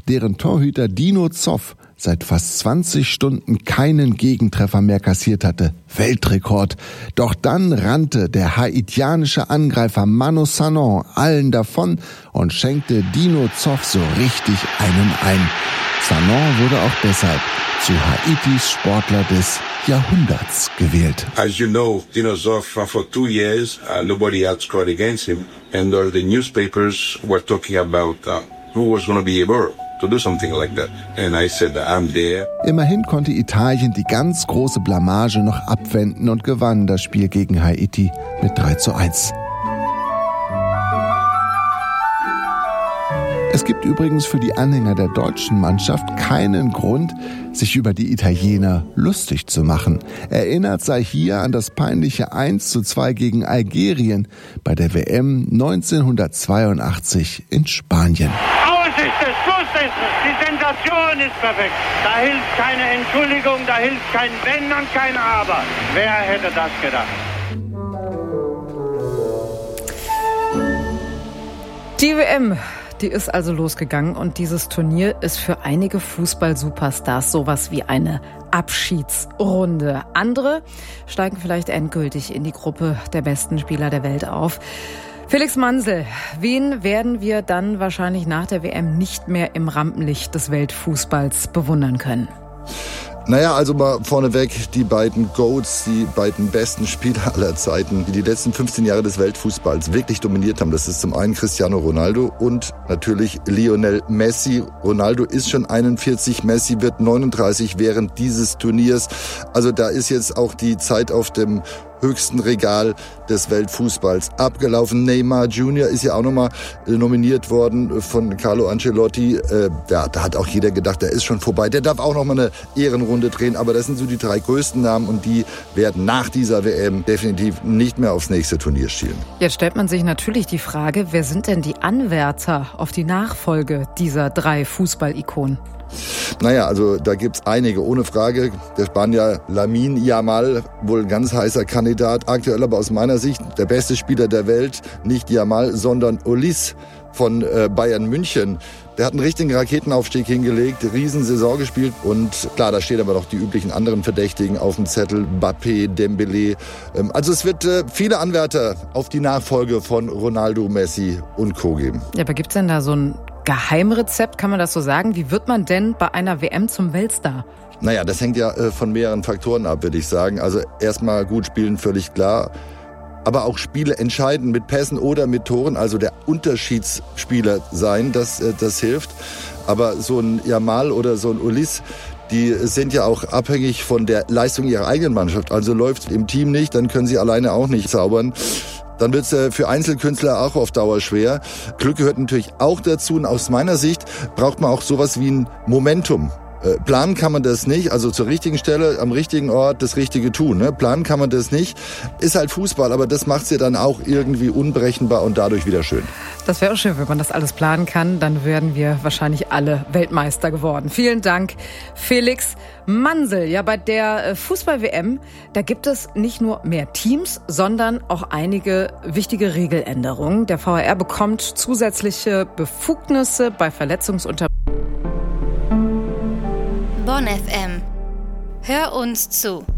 deren Torhüter Dino Zoff seit fast 20 Stunden keinen Gegentreffer mehr kassiert hatte. Weltrekord. Doch dann rannte der haitianische Angreifer Manu Sanon allen davon und schenkte Dino Zoff so richtig einen ein. Sanon wurde auch deshalb zu Haitis Sportler des Jahrhunderts gewählt. As you know, Dino Zoff for 2 years, nobody had scored against him. And all the newspapers were talking about who was going to be able to do something like that. And I said, I'm there. Immerhin konnte Italien die ganz große Blamage noch abwenden und gewann das Spiel gegen Haiti mit 3:1. Es gibt übrigens für die Anhänger der deutschen Mannschaft keinen Grund, sich über die Italiener lustig zu machen. Erinnert sei hier an das peinliche 1:2 gegen Algerien bei der WM 1982 in Spanien. Aus ist es, Schluss ist es, die Sensation ist perfekt. Da hilft keine Entschuldigung, da hilft kein Wenn und kein Aber. Wer hätte das gedacht? Die WM, die ist also losgegangen und dieses Turnier ist für einige Fußball-Superstars sowas wie eine Abschiedsrunde. Andere steigen vielleicht endgültig in die Gruppe der besten Spieler der Welt auf. Felix Mansel, wen werden wir dann wahrscheinlich nach der WM nicht mehr im Rampenlicht des Weltfußballs bewundern können? Naja, also mal vorneweg die beiden GOATs, die beiden besten Spieler aller Zeiten, die die letzten 15 Jahre des Weltfußballs wirklich dominiert haben. Das ist zum einen Cristiano Ronaldo und natürlich Lionel Messi. Ronaldo ist schon 41, Messi wird 39 während dieses Turniers. Also da ist jetzt auch die Zeit auf dem höchsten Regal des Weltfußballs abgelaufen. Neymar Jr. ist ja auch nochmal nominiert worden von Carlo Ancelotti. Da hat auch jeder gedacht, der ist schon vorbei. Der darf auch nochmal eine Ehrenrunde drehen. Aber das sind so die 3 größten Namen und die werden nach dieser WM definitiv nicht mehr aufs nächste Turnier schielen. Jetzt stellt man sich natürlich die Frage, wer sind denn die Anwärter auf die Nachfolge dieser 3 Fußball-Ikonen? Naja, also da gibt's einige, ohne Frage. Der Spanier Lamine Yamal, wohl ein ganz heißer Kandidat. Aktuell aber aus meiner Sicht der beste Spieler der Welt, nicht Yamal, sondern Ulis von Bayern München. Der hat einen richtigen Raketenaufstieg hingelegt, Riesensaison gespielt und klar, da stehen aber noch die üblichen anderen Verdächtigen auf dem Zettel, Mbappé, Dembélé. Also es wird viele Anwärter auf die Nachfolge von Ronaldo, Messi und Co. geben. Ja, aber gibt's denn da so ein Geheimrezept, kann man das so sagen? Wie wird man denn bei einer WM zum Weltstar? Naja, das hängt ja von mehreren Faktoren ab, würde ich sagen. Also erstmal gut spielen, völlig klar. Aber auch Spiele entscheiden mit Pässen oder mit Toren, also der Unterschiedsspieler sein, das hilft. Aber so ein Yamal oder so ein Ulis, die sind ja auch abhängig von der Leistung ihrer eigenen Mannschaft. Also läuft im Team nicht, dann können sie alleine auch nicht zaubern. Dann wird's für Einzelkünstler auch auf Dauer schwer. Glück gehört natürlich auch dazu und aus meiner Sicht braucht man auch sowas wie ein Momentum. Planen kann man das nicht, also zur richtigen Stelle, am richtigen Ort das Richtige tun. Ne? Planen kann man das nicht. Ist halt Fußball, aber das macht's ja dann auch irgendwie unberechenbar und dadurch wieder schön. Das wäre auch schön, wenn man das alles planen kann. Dann wären wir wahrscheinlich alle Weltmeister geworden. Vielen Dank, Felix Mansel. Ja, bei der Fußball-WM, da gibt es nicht nur mehr Teams, sondern auch einige wichtige Regeländerungen. Der VAR bekommt zusätzliche Befugnisse bei Verletzungsunterbrechungen. Bonn FM. Hör uns zu.